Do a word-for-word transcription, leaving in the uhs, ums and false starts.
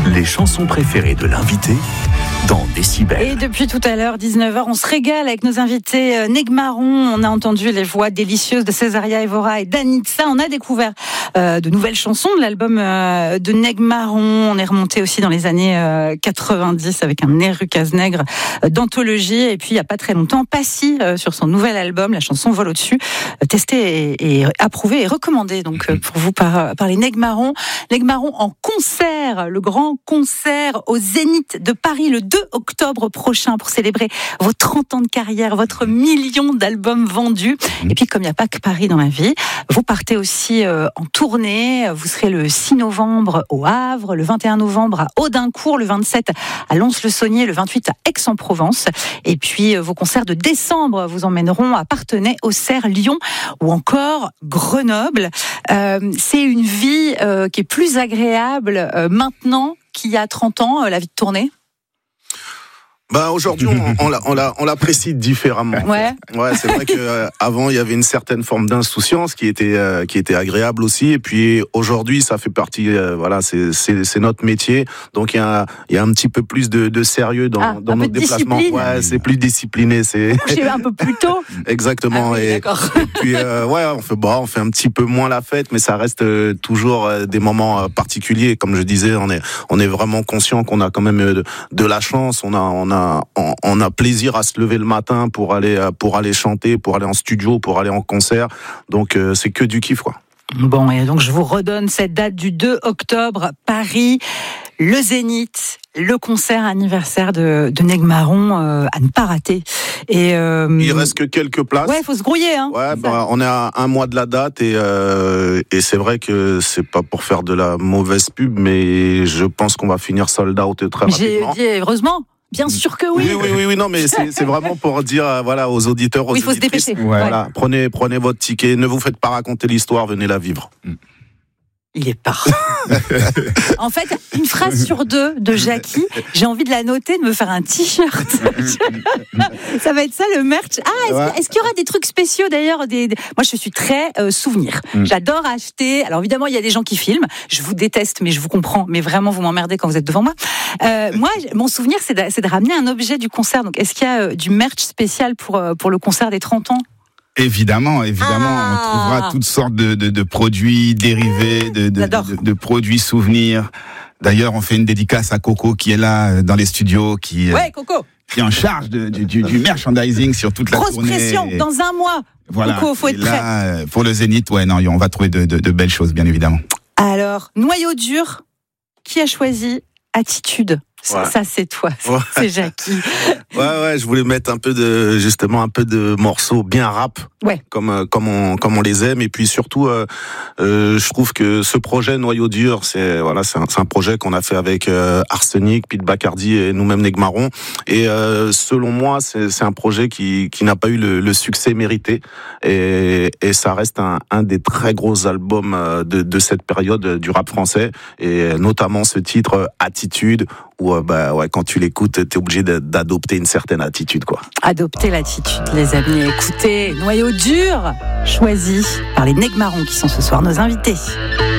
Les chansons préférées de l'invité dans Décibel. Et depuis tout à l'heure, dix-neuf heures, on se régale avec nos invités Negmaron. On a entendu les voix délicieuses de Césaria Evora et d'Anitza. On a découvert euh, de nouvelles chansons de l'album euh, de Negmaron. On est remonté aussi dans les années euh, quatre-vingt-dix avec un Neru Cazenègre euh, d'anthologie. Et puis, il n'y a pas très longtemps, Passy euh, sur son nouvel album, la chanson Vol au-dessus, euh, testée et, et approuvée et recommandée donc, euh, pour vous par, par les Negmaron. Negmaron en concert, le grand concert au Zénith de Paris le deux octobre prochain pour célébrer vos trente ans de carrière, votre million d'albums vendus. Et puis, comme il n'y a pas que Paris dans la vie, vous partez aussi euh, en tournée. Vous serez le six novembre au Havre, le vingt et un novembre à Audincourt, le vingt-sept à Lons-le-Saunier, le vingt-huit à Aix-en-Provence. Et puis, euh, vos concerts de décembre vous emmèneront à Parthenay, Auxerre, Lyon ou encore Grenoble. Euh, c'est une vie euh, qui est plus agréable euh, maintenant qu'il y a trente ans, euh, la vie de tournée? Bah aujourd'hui on, on, on, la, on l'apprécie différemment. Ouais. Ouais, c'est vrai que euh, avant il y avait une certaine forme d'insouciance qui était euh, qui était agréable aussi, et puis aujourd'hui ça fait partie euh, voilà c'est c'est c'est notre métier, donc il y a il y a un petit peu plus de, de sérieux dans ah, dans notre déplacement. Ouais, c'est plus discipliné, c'est. J'ai un peu plus tôt. Exactement. Ah oui, et, d'accord. et puis euh, ouais on fait bon on fait un petit peu moins la fête, mais ça reste euh, toujours euh, des moments euh, particuliers. Comme je disais, on est on est vraiment conscient qu'on a quand même euh, de, de la chance. On a on a On, on a plaisir à se lever le matin pour aller pour aller chanter, pour aller en studio, pour aller en concert. Donc euh, c'est que du kiff, quoi. Bon, et donc je vous redonne cette date du deux octobre, Paris, le Zénith, le concert anniversaire de, de Negmaron euh, à ne pas rater. Et euh, il reste que quelques places. Ouais, il faut se grouiller, hein. Ouais, bah, on est à un mois de la date et euh, et c'est vrai que c'est pas pour faire de la mauvaise pub, mais je pense qu'on va finir sold out très rapidement. J'ai dit heureusement. Bien sûr que oui. Oui, oui, oui, oui non, mais c'est, c'est vraiment pour dire, voilà, aux auditeurs, aux oui, il faut auditrices. se dépêcher. Ouais. Voilà, prenez, prenez votre ticket, ne vous faites pas raconter l'histoire, venez la vivre. Il est parfait. En fait, une phrase sur deux de Jackie, j'ai envie de la noter, de me faire un t-shirt. Ça va être ça le merch. Ah, est-ce, ouais. est-ce qu'il y aura des trucs spéciaux d'ailleurs des, des... Moi, je suis très euh, souvenir. Mm. J'adore acheter. Alors évidemment, il y a des gens qui filment. Je vous déteste, mais je vous comprends. Mais vraiment, vous m'emmerdez quand vous êtes devant moi. Euh, moi, mon souvenir, c'est de, c'est de ramener un objet du concert. Donc, est-ce qu'il y a euh, du merch spécial pour, euh, pour le concert des trente ans ? Évidemment, évidemment, ah. on trouvera toutes sortes de, de, de produits dérivés, de, de, de, de produits souvenirs. D'ailleurs, on fait une dédicace à Coco qui est là dans les studios, qui, ouais, Coco. qui est en charge de, du, du, du merchandising sur toute la Grosse tournée. Grosse pression, dans un mois. Voilà. Coco, faut être là, prêt. Pour le Zénith, ouais, non, on va trouver de, de, de belles choses, bien évidemment. Alors, noyau dur, qui a choisi Attitude? Ouais. Ça, c'est toi, c'est, ouais. c'est Jackie. Ouais, ouais, je voulais mettre un peu de, justement, un peu de morceaux bien rap, ouais. comme, comme on, comme on les aime. Et puis surtout, euh, euh, je trouve que ce projet Noyau Dur, c'est, voilà, c'est un, c'est un projet qu'on a fait avec euh, Arsenic, Pete Bacardi et nous-mêmes Negmaron. Et euh, selon moi, c'est, c'est un projet qui, qui n'a pas eu le, le succès mérité. Et, et ça reste un, un des très gros albums de, de cette période du rap français. Et notamment ce titre Attitude, où bah ouais, quand tu l'écoutes, t'es obligé d'adopter une certaine attitude, quoi. Adopter l'attitude, les amis. Écoutez, Noyau Dur, choisi par les Negmaron qui sont ce soir nos invités.